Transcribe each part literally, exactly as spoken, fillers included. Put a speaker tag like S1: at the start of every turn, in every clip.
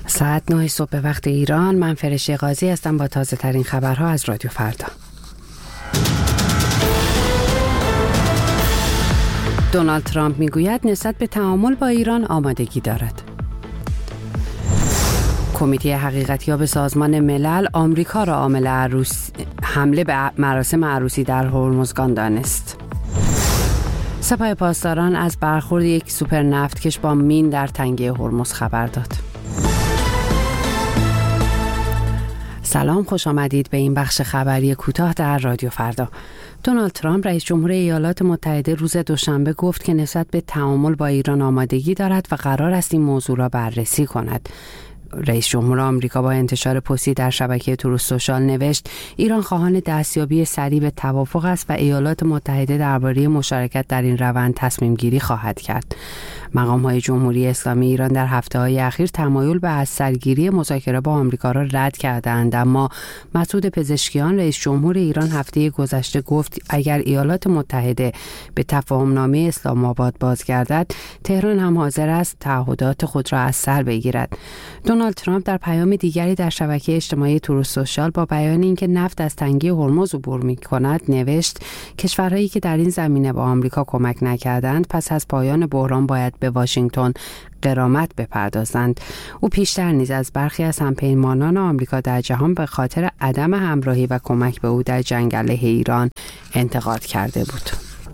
S1: ساعت نه صبح به وقت ایران. من فرشته قاضی هستم با تازه ترین خبرها از رادیو فردا. دونالد ترامپ میگوید نسبت به تعامل با ایران آمادگی دارد. کمیته حقیقتیاب سازمان ملل آمریکا را عامل عروس... حمله به مراسم عروسی در هرمزگان دانست. سپاه پاسداران از برخورد یک سوپر نفتکش با مین در تنگه هرمز خبر داد. سلام، خوش آمدید به این بخش خبری کوتاه در رادیو فردا. دونالد ترامپ رئیس جمهور ایالات متحده روز دوشنبه گفت که نسبت به تعامل با ایران آمادگی دارد و قرار است این موضوع را بررسی کند. رئیس جمهور آمریکا با انتشار پستی در شبکه تروث سوشال نوشت ایران خواهان دستیابی سریع به توافق است و ایالات متحده درباره مشارکت در این روند تصمیم گیری خواهد کرد. مقام‌های جمهوری اسلامی ایران در هفته‌های اخیر تمایل به از سرگیری مذاکره با آمریکا را رد کردند، اما مسعود پزشکیان رئیس جمهور ایران هفته گذشته گفت اگر ایالات متحده به تفاهم‌نامه اسلام آباد بازگردد، تهران هم حاضر است تعهدات خود را از سر بگیرد. دونالد ترامپ در پیام دیگری در شبکه اجتماعی تروث سوشال با بیان اینکه نفت از تنگه هرمز عبور می‌کند نوشت کشورهایی که در این زمینه با آمریکا کمک نکردند پس از پایان بحران باید به واشنگتن غرامت بپردازند. او پیشتر نیز از برخی از همپیمانان آمریکا در جهان به خاطر عدم همراهی و کمک به او در جنگ علیه ایران انتقاد کرده بود.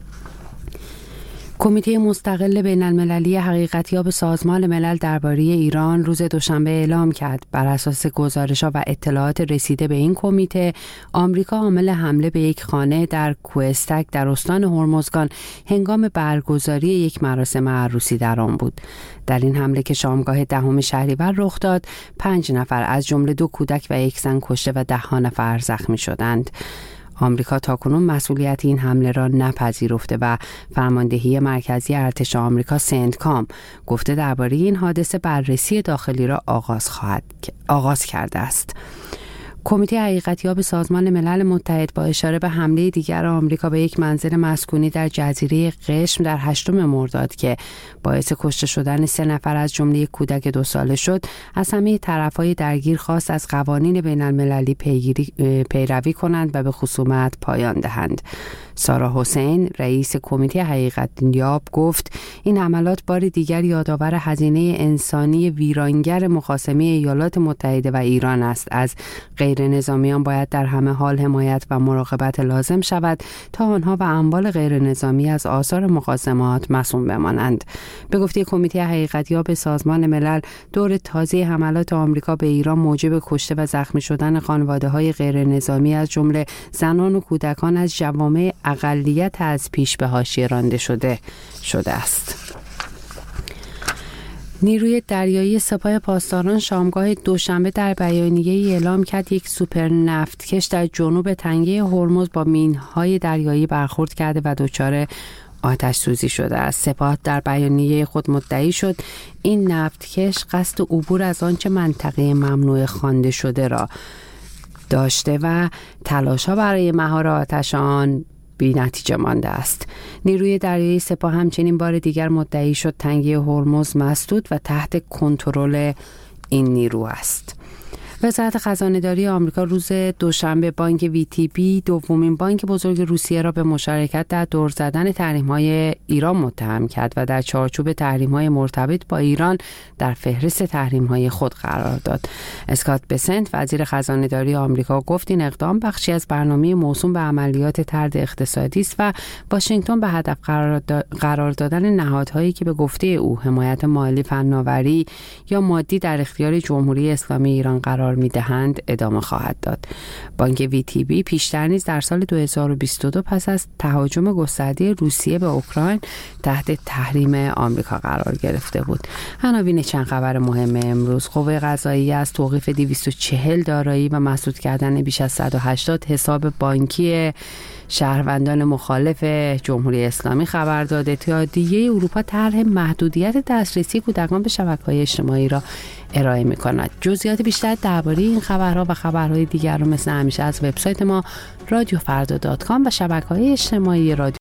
S1: کمیته مستقل بین المللی حقیقتیاب سازمان ملل درباره ایران روز دوشنبه اعلام کرد بر اساس گزارش‌ها و اطلاعات رسیده به این کمیته آمریکا عامل حمله به یک خانه در کوهستک در استان هرمزگان هنگام برگزاری یک مراسم عروسی در آن بود. در این حمله که شامگاه دهم شهریور رخ داد، پنج نفر از جمله دو کودک و یک زن کشته و ده ها نفر زخمی شدند. آمریکا تاکنون مسئولیت این حمله را نپذیرفته و فرماندهی مرکزی ارتش آمریکا سنتکام گفته درباره این حادثه بررسی داخلی را آغاز خواهد آغاز کرده است. کمیته حقیقتیاب سازمان ملل متحد با اشاره به حمله دیگر آمریکا به یک منزل مسکونی در جزیره قشم در هشتم مرداد که باعث کشته شدن سه نفر از جمله یک کودک دو ساله شد، از همه طرف‌های درگیر خواست از قوانین بین المللی پیگیری پیروی کنند و به خصومت پایان دهند. سارا حسین رئیس کمیته حقیقتیاب گفت این حملات بار دیگر یادآور هزینه انسانی ویرانگر مخاصمه ایالات متحده و ایران است. از غیر نظامیان باید در همه حال حمایت و مراقبت لازم شود تا آنها و اموال غیر نظامی از آثار مخاصمات معصوم بمانند. به گفته کمیته حقیقتیاب سازمان ملل، دور تازه حملات آمریکا به ایران موجب کشته و زخمی شدن خانواده‌های غیر نظامی از جمله زنان و کودکان از جوامع اقلیت از پیش به حاشیه رانده شده شده است. نیروی دریایی سپاه پاسداران شامگاه دوشنبه در بیانیه‌ای اعلام کرد یک سوپر نفتکش در جنوب تنگه هرمز با مین‌های دریایی برخورد کرده و دچار آتش سوزی شده است. سپاه در بیانیه خود مدعی شد این نفتکش قصد عبور از آنچه منطقه ممنوع خوانده شده را داشته و تلاش‌ها برای مهار آتش آن بی نتیجه مانده است. نیروی دریایی سپاه همچنین بار دیگر مدعی شد تنگه هرمز مسدود و تحت کنترل این نیرو است. وزارت خزانه‌داری آمریکا روز دوشنبه بانک وی تی بی دومین بانک بزرگ روسیه را به مشارکت در دور زدن تحریم‌های ایران متهم کرد و در چارچوب تحریم‌های مرتبط با ایران در فهرست تحریم‌های خود قرار داد. اسکات بسنت وزیر خزانه‌داری آمریکا گفت این اقدام بخشی از برنامه موسوم به عملیات طرد اقتصادی است و واشنگتن به هدف قرار دادن نهادهایی که به گفته او حمایت مالی، فناوری یا مادی در اختیار جمهوری اسلامی ایران قرار می‌دهند ادامه خواهد داد. بانک وی تی بی پیشتر نیز در سال دو هزار و بیست و دو پس از تهاجم گسترده روسیه به اوکراین تحت تحریم آمریکا قرار گرفته بود. عناوین چند خبر مهم امروز: قوه قضاییه از توقیف دویست و چهل دارایی و مسدود کردن بیش از صد و هشتاد حساب بانکی شهروندان مخالف جمهوری اسلامی خبر داد. اتحادیه اروپا طرح محدودیت دسترسی کودکان به شبکه‌های اجتماعی را ارائه می‌کند. جزئیات بیشتر درباره این خبرها و خبرهای دیگر را مثل همیشه از وبسایت ما رادیو فردا دات کام و شبکه‌های اجتماعی رادیو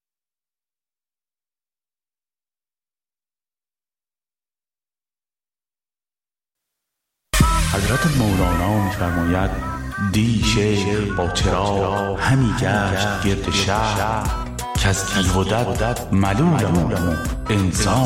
S2: حضرت مولانا می‌فرماید دی شیخ با چراغ همی گشت گرد شهر، که از تیغ و دد ملولم انسان